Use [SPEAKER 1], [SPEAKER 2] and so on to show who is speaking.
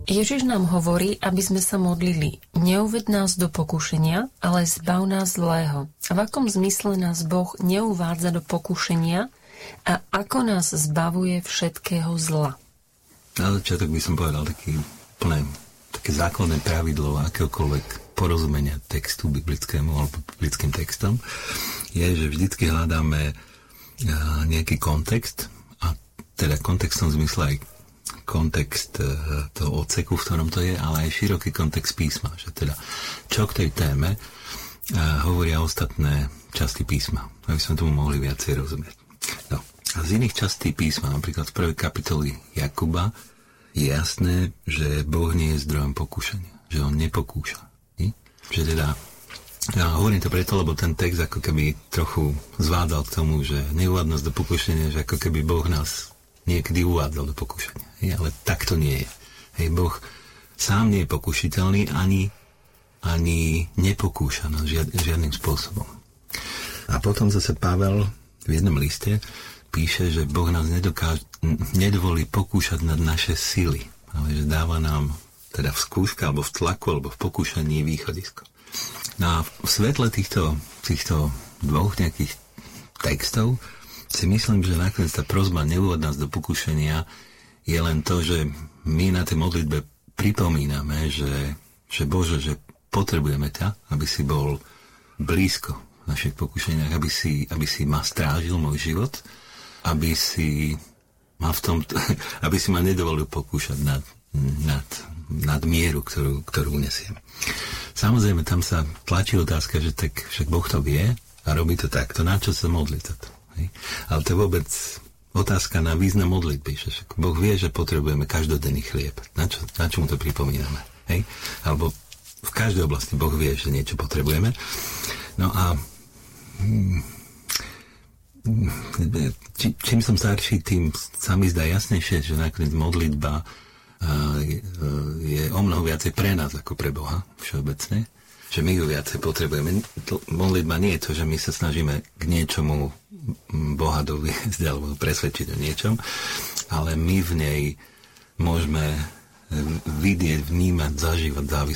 [SPEAKER 1] Ježiš nám hovorí, aby sme sa modlili: neuved nás do pokušenia, ale zbav nás zlého. A v akom zmysle nás Boh neuvádza do pokušenia a ako nás zbavuje všetkého zla?
[SPEAKER 2] Na začiatok by som povedal také základné pravidlo akéhokoľvek porozumenia textu biblickému alebo biblickým textom je, že vždycky hľadáme nejaký kontext, a teda kontextom v zmysle aj kontext toho odseku, v ktorom to je, ale aj široký kontext písma, že teda čo k tej téme hovoria ostatné časti písma, aby sme tomu mohli viacej rozumieť. No. A z iných častí písma, napríklad z 1. kapitoly Jakuba, je jasné, že Boh nie je zdrojom pokúšania, že on nepokúša. Že teda, ja hovorím to preto, lebo ten text ako keby trochu zvádzal k tomu, že neuvádza nás do pokúšania, že ako keby Boh nás niekedy uvádzal do pokúšania. Ale tak to nie je. Boh sám nie je pokušiteľný, ani nepokúša nás žiadnym spôsobom. A potom zase Pavel v jednom liste píše, že Boh nás nedovolí pokúšať nad naše sily, ale že dáva nám teda v skúške, alebo v tlaku, alebo v pokúšaní východisko. No a v svetle týchto dvoch nejakých textov si myslím, že nakoniec tá prosba neuvod nás do pokúšania je len to, že my na tej modlitbe pripomíname, že Bože, že potrebujeme ťa, aby si bol blízko v našich pokúšaniach, aby si ma strážil môj život, aby si ma nedovolil pokúšať nad mieru, ktorú unesiem. Samozrejme, tam sa tlačí otázka, že tak však Boh to vie a robí to takto. Na čo sa modlí toto? Ale to je vôbec otázka na význam modlitby. Však Boh vie, že potrebujeme každodenný chlieb. Na čo mu to pripomíname? Alebo v každej oblasti Boh vie, že niečo potrebujeme. No a čím som starší, tým sa mi zdá jasnejšie, že nakoniec modlitba je o mnoho viacej pre nás ako pre Boha všeobecne, že my ju viacej potrebujeme. Modlitba nie je to, že my sa snažíme k niečomu Boha doviesť alebo presvedčiť o niečom, ale my v nej môžeme vidieť, vnímať, zažívať